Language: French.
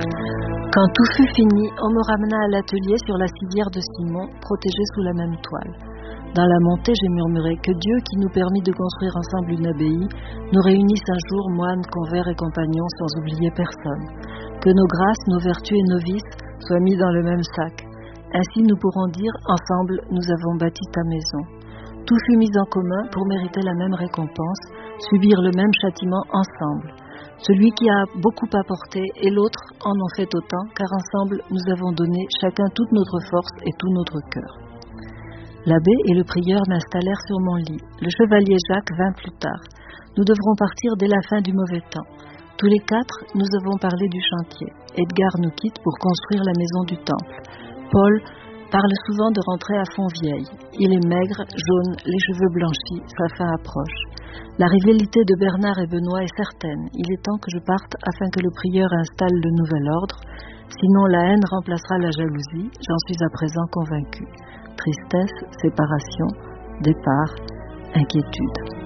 Quand tout fut fini, on me ramena à l'atelier sur la civière de Simon, protégée sous la même toile. Dans la montée, j'ai murmuré que Dieu, qui nous permit de construire ensemble une abbaye, nous réunisse un jour, moines, convers et compagnons, sans oublier personne. Que nos grâces, nos vertus et nos vices soient mis dans le même sac. Ainsi nous pourrons dire, ensemble, nous avons bâti ta maison. Tout fut mis en commun pour mériter la même récompense, subir le même châtiment ensemble. Celui qui a beaucoup apporté et l'autre en ont fait autant, car ensemble nous avons donné chacun toute notre force et tout notre cœur. L'abbé et le prieur m'installèrent sur mon lit. Le chevalier Jacques vint plus tard. Nous devrons partir dès la fin du mauvais temps. Tous les quatre, nous avons parlé du chantier. Edgar nous quitte pour construire la maison du temple. Paul parle souvent de rentrer à Fontvieille. Il est maigre, jaune, les cheveux blanchis, sa fin approche. La rivalité de Bernard et Benoît est certaine. Il est temps que je parte afin que le prieur installe le nouvel ordre. Sinon la haine remplacera la jalousie, j'en suis à présent convaincu. Tristesse, séparation, départ, inquiétude.